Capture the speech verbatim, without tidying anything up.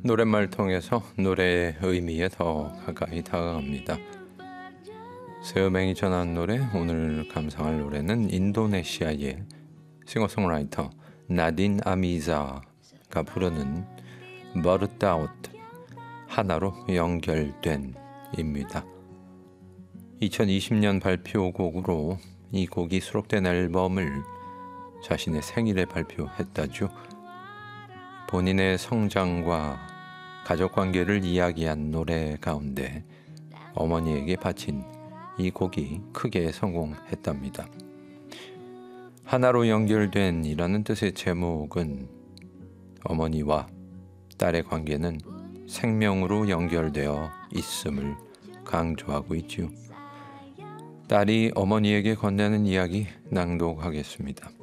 노랫말 통해서 노래의 의미에 더 가까이 다가갑니다. 세어맹이 전한 노래, 오늘 감상할 노래는 인도네시아의 싱어송라이터 나딘 아미자가 부르는 버릇다웃, 하나로 연결된입니다. 이천이십 년 발표곡으로 이 곡이 수록된 앨범을 자신의 생일에 발표했다죠. 본인의 성장과 가족관계를 이야기한 노래 가운데 어머니에게 바친 이 곡이 크게 성공했답니다. 하나로 연결된 이라는 뜻의 제목은 어머니와 딸의 관계는 생명으로 연결되어 있음을 강조하고 있죠. 딸이 어머니에게 건네는 이야기 낭독하겠습니다.